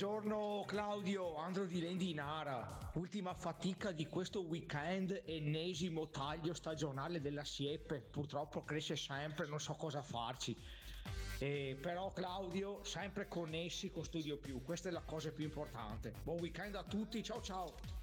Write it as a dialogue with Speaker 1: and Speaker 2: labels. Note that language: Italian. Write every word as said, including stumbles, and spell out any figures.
Speaker 1: Buongiorno Claudio, Andro di Lendinara. Ultima fatica di questo weekend, ennesimo taglio stagionale della siepe. Purtroppo cresce sempre, non so cosa farci. Eh, però Claudio, sempre connessi con Studio Più, questa è la cosa più importante. Buon weekend a tutti, ciao ciao.